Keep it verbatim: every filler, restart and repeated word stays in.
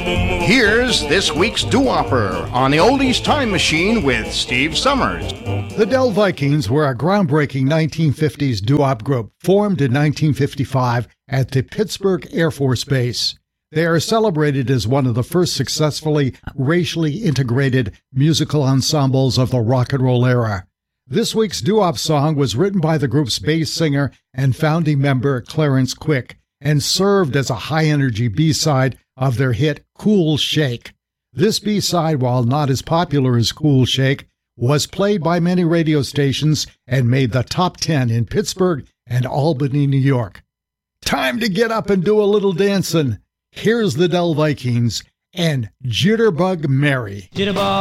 Here's this week's doo-wopper on the Oldies Time Machine with Steve Summers. The Del Vikings were a groundbreaking nineteen fifties doo-wop group formed in nineteen fifty-five at the Pittsburgh Air Force Base. They are celebrated as one of the first successfully racially integrated musical ensembles of the rock and roll era. This week's doo-wop song was written by the group's bass singer and founding member Clarence Quick and served as a high-energy B-side of their hit Cool Shake. This B-side, while not as popular as Cool Shake, was played by many radio stations and made the top ten in Pittsburgh and Albany, New York. Time to get up and do a little dancing. Here's the Del Vikings and Jitterbug Mary. Jitterbug.